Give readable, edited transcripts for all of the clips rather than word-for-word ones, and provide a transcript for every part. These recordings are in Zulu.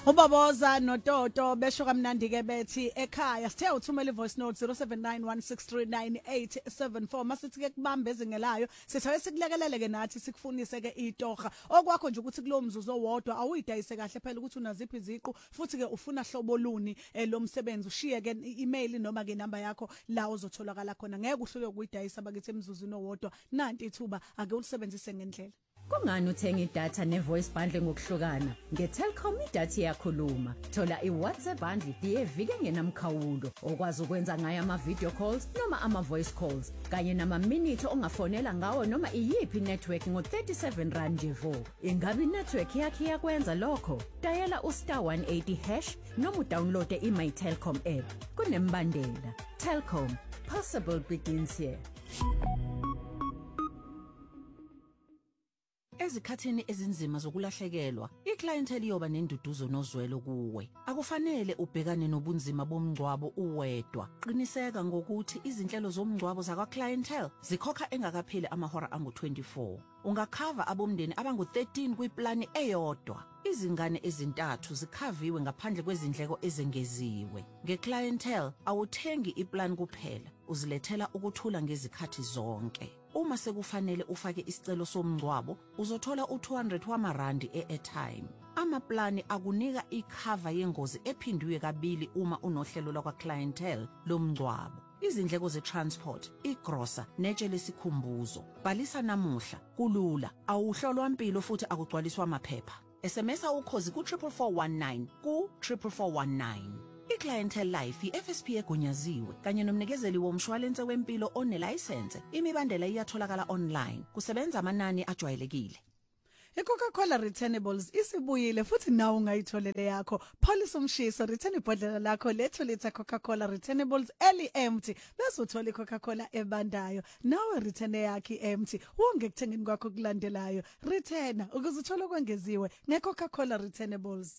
Ubaboza noToto besho kamnandi ke bethi ekhaya sithe uthumela ivoice note 0791639874 masithi ke kubambe ezingelayo sithawe sikulekelele ke nathi sikufunise ke itoga okwakho nje ukuthi kulo mzuzu owodwa awuyidayise kahle phela ukuthi unaziphi iziqu futhi ke ufuna hlobo luni lo msebenzi ushiye ke i-email noma ke number yakho la uzotholakala khona ngeke uhlule ukuyidayisa bakithi emzuzwini owodwa nanti ithuba ake ulisebenzise ngendlela. Kungani uthenga idatha ne-voice bundle ngokuhlukana? Nge-Telkom idatha iyakhuluma. Thola i-WhatsApp bundle yeviki engenamkhawulo okwazi ukwenza ngayo ama-video calls noma ama-voice calls kanye nama-minute ongafonela ngawo noma iyiphi network ngo-37 rand nje vo. Ingabe inetwork yakhe iyakwenza lokho? Dayela *180# noma udownloade i-My Telkom app. Kunembandela. Telkom, possible begins here. Ezikhathini ezinzima zokulahlekelwa, iclientele iyoba nenduduzo nozwelo kuwe. Akufanele ubhekane nobunzima bomngcwabo uwedwa. Qiniseka ngokuthi izinhlelo zomngcwabo zakwa clientele zikhokha engakapheli amahora angu-24. Ungakhava abomndeni abangu-13 kwiplani eyodwa. Izingane ezintathu zikhaviwe ngaphandle kwezindleko ezengeziwe. Nge-clientele awuthengi iplan kuphela, uzilethela ukuthula ngezikhathi zonke. Uma sekufanele ufake isicelo somngcwabo, uzothola u200 wamarandi e-airtime. Amaplani akunika ikhava yengozi ephindiwe kabili uma unohlelo lwakwa clientele lomngcwabo. Izindleko ze-transport, igrosa, netshe lesikhumbuzo. Bhalisa namuhla, kulula, awuhlolwa impilo futhi akugcwaliswa amaphepha. SMS ukhozi ku-44419 ku-44419. I-Clientele Life i-FSP egunyaziwe kanye nomnikezeli womshwalense wempilo onelayisense. Imibandela iyatholakala online. Kusebenza amanani ajwayelekile. iCoca-Cola Returnables isibuyile futhi nawe ungayitholele yakho. Pholisa umshiso return ibhodlela lakho lethu litha Coca-Cola Returnables empty bese uthola iCoca-Cola ebandayo. Nawe return yakho empty wonke kuthengeni kwakho kulandelayo. Returna ukuze uthole okwengeziwe ngeCoca-Cola Returnables.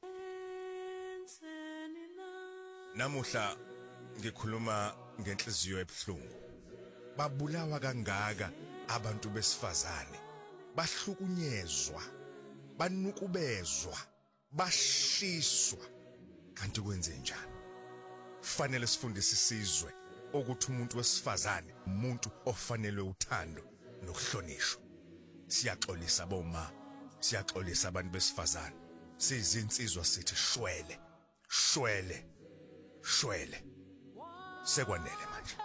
Namuhla ngikhuluma ngenhliziyo ebhlungu. Babulawa kangaka abantu besifazane. Bahlukunyezwa, banukubezwa, bashiswa. Kanti kwenze njani? Kufanele sifundise isizwe ukuthi umuntu wesifazane umuntu ofanele uthando nokuhlonishwa. Siyaxolisa boma, siyaxolisa abantu besifazane. Sizinsizwa sithi shwele, shwele. Shwele sekwanele manje.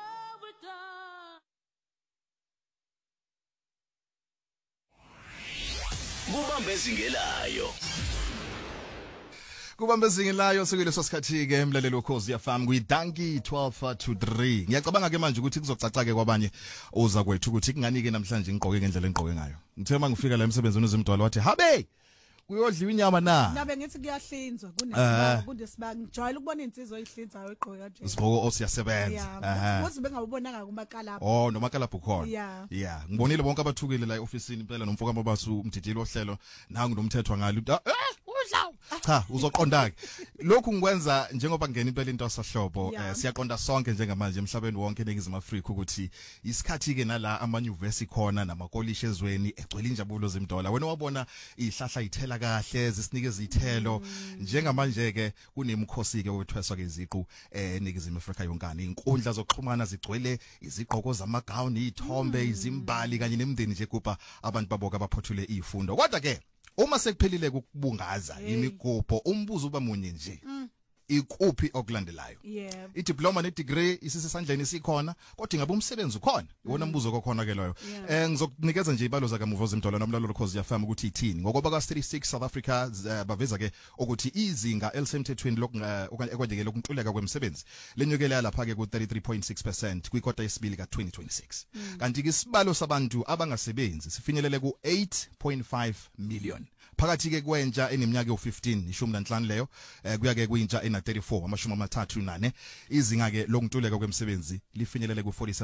Kubambe zingelayo sekuleso sikhathi ke emlalelo ukhozi yafam kuyidanki 12 to 3. Ngiyacabanga ke manje ukuthi kuzocaca ke kwabanye uza kwethu ukuthi kungani ke namhlanje ngigqoke ngendlela engigqoke ngayo. Ngithe mangifika la emsebenzini uzimdwala wathi habe kuyodliwa inyama na. Nabe ngithi kuyahlinzwa kunesibanga ngijwayele ukubona insizwa oyihlinzayo eqhoka kanje. Isibhoko osiyasebenza. Ukuthi bengawubonanga kumakalapha. Oh nomakalapha ukhona. Yeah, ngibonile bonke abathukile la eofisini impela nomfoka mabasu umdidilo ohlelo nangu nomthethwa ngalo. Udlaw. Cha, uzoqonda ke. Lokhu ngikwenza njengoba ngena impela into asahlobo siyaqonda sonke njengamanje emhlabeni wonke eNingizimu Afrika ukuthi isikhathi ke nala amanyuvesi khona namakolishe ezweni egcwele injabulo zemdola. Wena wabona ihlahla ithela kahle zisinikeza izithelo njengamanje ke kunemkhosi ke wethweswa ke iziqu eNingizimu Afrika yonkana. Inkundla zokuxhumana zigcwele izigqoko zamagown, izithombe, izimbali kanye nemndeni nje kuba abantu baboka abaphothule izifundo. Kodwa ke uma sekuphelile ukubungaza imigubho umbuzo uba munye nje ikuphi okulandelayo idiploma nedegree isisesandleni sikhona kodwa ngabe umsebenzi ukhona iwona mbuzo kokhona ke loyo ngizokunikeza nje ibalo zaka Muvozi Mdolo nomlalelo ukhozi yafama ukuthi ithini ngoba ka 36 South Africa baveza ke ukuthi izinga elisemthethweni lokwenzekela ukuntuleka kwemisebenzi lenyukela lapha ke ku 33.6% kwikota yesibili ka 2026 kanti ke isibalo sabantu abangasebenzi sifinyelele ku 8.5 million phakathi ke kwentsha eneminyaka u15 ishumi nanhlanu leyo kuya ke kwintsha ena 34 amashumi amathathu nane izinga ke lokuntuleka kwemisebenzi lifinyelele ku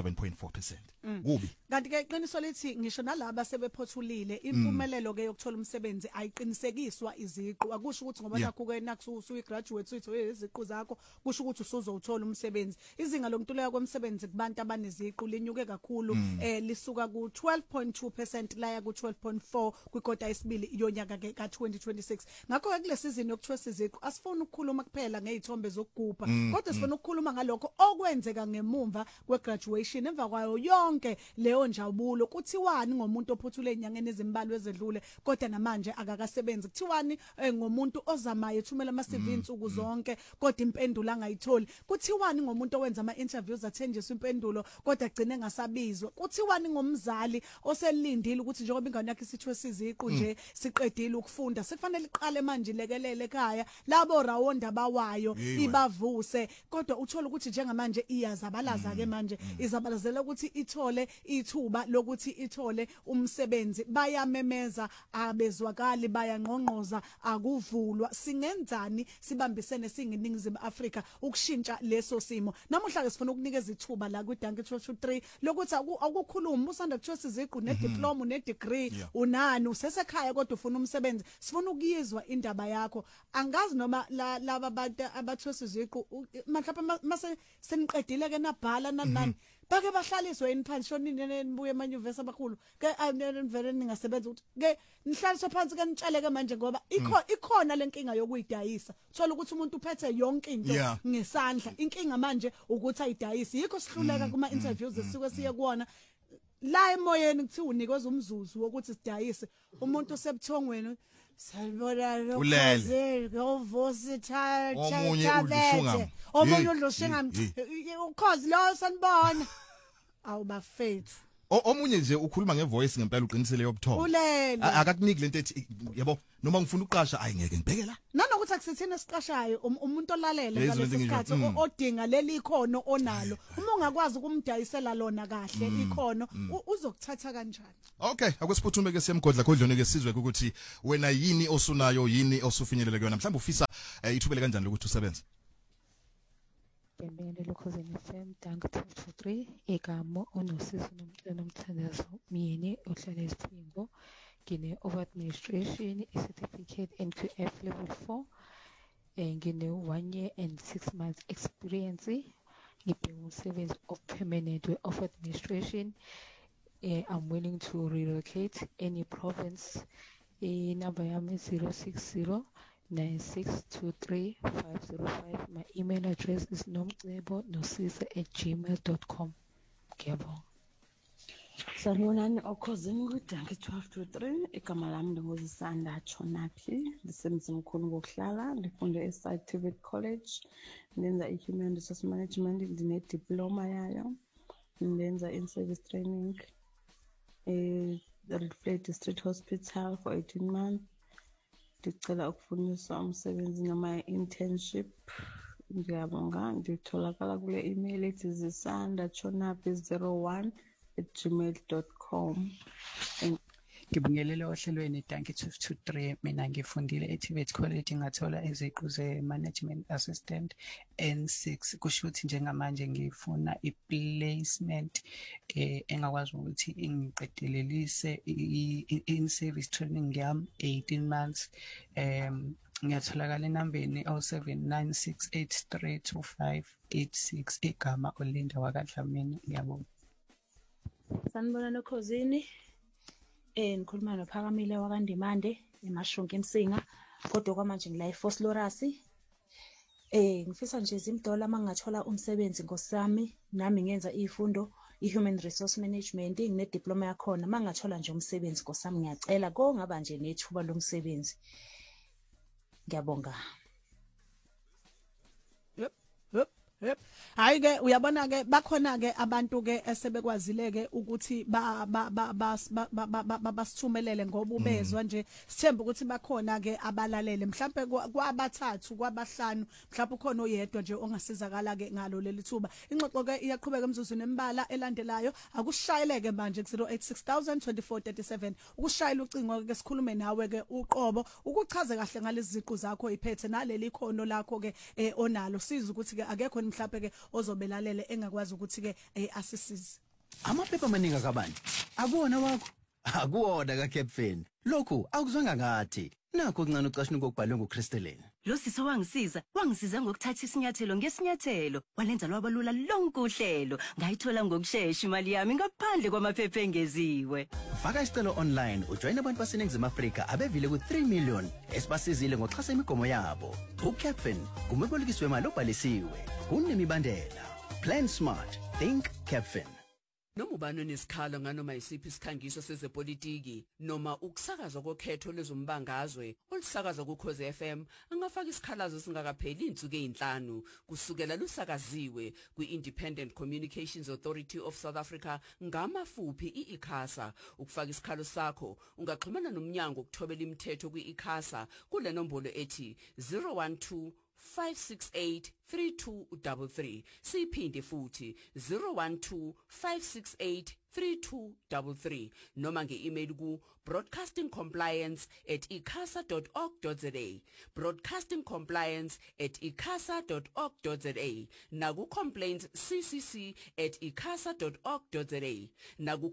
47.4%. Kubi kanti ke iqiniso lithi ngisho nalabo sebephothulile impumelelo ke yokuthola umsebenzi ayiqinisekiswa iziqu akusho ukuthi ngoba nakho ke nakusuyi graduate uthi iziqu zakho kusho ukuthi usuzothola umsebenzi. Izinga lokuntuleka kwemisebenzi kubantu abaneziqu linyuke kakhulu lisuka ku 12.2% laya ku 12.4 kwikota yesibili yonyaka ke ka2026 ngakho ke kule season yokuthwesa iziqu asifuni ukukhuluma kuphela ngezithombe zokugubha kodwa sifuna ukukhuluma ngalokho okwenzeka ngemumva kwegraduation emva kwayo yonke leyo njabulo kuthiwani ngomuntu ophuthule enyangeni ezimbalwa ezedlule kodwa namanje akakasebenzi kuthiwani ngomuntu ozamayo ethumela ama CV insuku zonke kodwa impendulo angayitholi kuthiwani ngomuntu owenza ama interviews athenjiswa impendulo kodwa agcine engasabizwa kuthiwani ngomzali oselindile ukuthi njengoba ingane yakhe isithwesa iziqu nje siqedile ukufunda sekufanele iqale manje ilekelele ekhaya labo rawonda bawayo ibavuse kodwa uthola ukuthi njengamanje iyazabalaza ke manje izabalazela ukuthi ithole ithuba lokuthi ithole umsebenzi bayamemeza abezwakali bayangqongqoza akuvulwa singenzani sibambisene singeningizimu Afrika ukushintsha leso simo namuhla ke sifuna ukunikeza ithuba la kwiDankie 223 lokuthi akukhuluma usanda kuthwesa iziqu nediploma nedegree unani usesekhaya kodwa ufuna umsebenzi sifuna ukuyizwa indaba yakho angazi noma laba abantu abathwesa iziqu mhlawumbe mase seniqedile ke nabhala nani bake bahlaliswe phansi shonini nibuye emanyuvesi abakhulu ke vele ningasebenza ukuthi ke nihlaliswe phansi ke nitshaleke manje ngoba ikhona lenkinga yokuyidayisa thola ukuthi umuntu uphethe yonke into ngesandla inkinga manje ukuthi ayidayise yikho sihluleka kuma interviews esisuke siye kuona la emoyeni kuthiwa unikezwe umzuzu wokuthi sidayise umuntu osebuthongweni salibona lokho ngovosi thabethe omunye udlushinga ukhozi lo sanibona awubafethu omunye nje ukhuluma ngevoice ngempela uqinisele yobuthongo akakuniki lento ethi yabo noma ngifuna uqasha ayingeke ngibheke la nanokuthi akusithina esiqashayo umuntu olalele ngalesi sikhathi odinga leli ikhono onalo uma ungakwazi ukumdayisela lona kahle ikhono uzokuthatha kanjani okay akwesiphuthume ke semgodla kodlone ke sizwe ukuthi wena yini osunayo yini osufinyelele kuyona mhlawumbe ufisa ithubele kanjani ukuthi usebenze Bembele lokhozeni FM Dankie 223 igama onosisi nomthandazo mini ohlala eSiphingo ngine over administration certificate NQF level 4 ngine 1 year and 6 months experience ngibheka umsebenzi of permanent of administration I'm willing to relocate any province number yami 060 9623 My email address is nomcebo.nosisa@gmail.com. Ngiyabonga. Sanibonani okhozini kuDankie 1223 igama lami ngingozisanda Chonaphi lisemzini mkhulu ngokuhlala ngifunde eScientific College ngenza iHuman Resource Management ngine diploma yayo ngenza in service training Redford District Hospital for 18 months Ndicela ukufundiswa umsebenzi noma internship ngiyabonga nditholakala kule email ethi zisanda.chonapi01@gmail.com Ngibingelele ohlelweni Dankie 223 mina ngifundile eTibet College ngathola iziqu ze-management assistant N6 kusho ukuthi njengamanje ngifuna i-placement engakwazi ukuthi ingiqedelelise in service training yami 18 months ngiyatholakala enambeni 0796832586 igama Olinda wakadlamini ngiyabonga Sanibona nokhozini ngikhuluma noPhakamile wakandimande emashonke emsinga kodwa kwamanje ngila eFoslorus ngifisa nje izimdola mangathola umsebenzi ngosami nami ngenza izifundo iHuman Resource Management ngine diploma yakhona mangathola nje umsebenzi ngosami ngiyacela ngaba nje nethuba lomsebenzi ngiyabonga hayi ke uyabona ke bakhona ke abantu ke esebekwazile ke ukuthi basithumelele ngoba ubezwa nje sithemba ukuthi bakhona ke abalalele mhlawumbe kwabathathu kwabahlanu mhlawumbe ukhona oyedwa nje ongasizakala ke ngalo leli thuba ingxoxo ke iyaqhubeka emzuzweni embala elandelayo akushayeleke manje ku 08602437 ukushayela ucingo ke sikhulume nawe ke uqobo ukuchaze kahle ngalezi ziqu zakho iphethe naleli khono lakho ke onalo siza ukuthi ke akekho mhlawumbe ke ozobelalele engakwazi ukuthi ke asisize amaphepha amaningi akabani akubona wakho Akuwona kaCapfin. Lokhu akuzwanga ngathi. Nakho kuncane ucashini kokubhalwe nguCrystalline. Lo sisi wangisiza ngokuthatha isinyathelo ngesinyathelo. Walenza lwabalula lonke uhlelo. Ngayithola ngokusheshsha imali yami ngaphandle kwamaphepha engeziwe. Faka isicelo online ujoin abantu baseNingizimu Afrika abevile ku3 million esibasizile ngokuxhasa imigomo yabo. uCapfin ngumebolekisi wemali obhalisiwe. Kunemibandela. Plan smart. Think Capfin. Noma ubani onesikhala nganoma isiphi isikhangiso sezepolitiki noma ukusakazwa kokhetho lezombangazwe olusakazwa kuKhozi FM angafaka isikhalazo singakapheli insuku ezinhlanu kusukela lusakaziwe kwi-Independent Communications Authority of South Africa ngamafuphi iICASA. Ukufaka isikhalo sakho ungaxhumana nomnyango ukuthobela imithetho kwi-ICASA kule nombolo ethi 012-568-3233 siphinde futhi 012-568-3233 noma nge-email ku broadcastingcompliance@icasa.org.za broadcastingcompliance@icasa.org.za naku complaints@icasa.org.za naku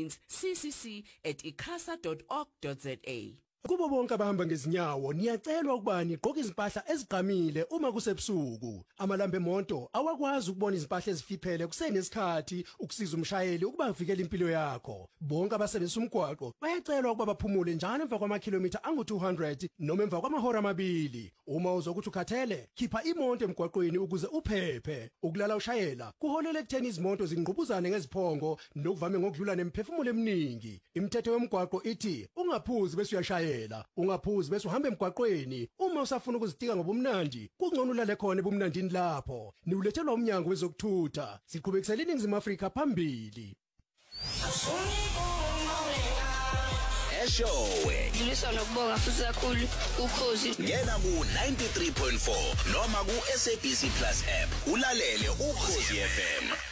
complaints@icasa.org.za. Kubo bonke abahamba ngezinyawo niyacelwa ukuba niqoke izimpahla ezigqamile uma kusebusuku. Amalambe emonto awakwazi ukubona izimpahla ezifiphele kusenesikhathi ukusiza umshayeli ukuba avikele impilo yakho. Bonke abasebenzisa umgwaqo bayacelwa ukuba baphumule njalo emva kwamakhilomitha angu200 noma emva kwamahora amabili. Uma uzokuthi ukhathele, khipha imoto emgwaqweni ukuze uphephe. Ukulala ushayela kuholela ekutheni izimoto zingqubuzane ngeziphongo nokuvame ngokudlula nemphefumulo eminingi. Imithetho yomgwaqo ithi ungaphuzi bese uyashayela. Ungaphuzi bese uhamba emgwaqweni. Uma usafuna ukuzitika ngobumnandi, kungcono ulale khona ebumnandini lapho. Niulethelwa umnyango wezokuthutha. Siqhubekisela iNingizimu Afrika phambili. Eshowe Ngilisa nokubonga futhi kakhulu uKhozi. ngena ku 93.4 noma ku SABC Plus app ulalele uKhozi FM.